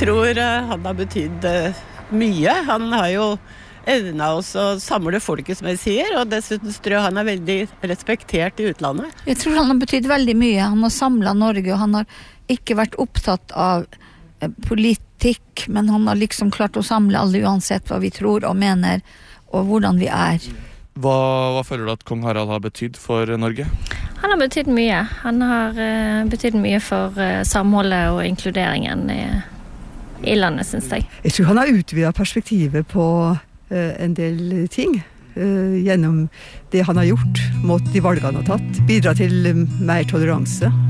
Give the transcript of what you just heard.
tror han har betydd mye. Han har jo evnet oss å samle folket, som jeg sier, og dessuten tror jeg han er veldig respektert i utlandet. Jeg tror han har betydd veldig mye. Han har samlet Norge, og han har ikke vært opptatt av politikk, men han har liksom klart å samle alle uansett hva vi tror og mener, og hvordan vi er. Hva føler du at kong Harald har betydd for Norge? Han har betydd mye. Han har betydd mye for samholdet og inkluderingen i landet, synes jeg. Jeg tror han har utvidet perspektivet på en del ting gjennom det han har gjort, mot de valgene han har tatt, bidra til mer toleranse.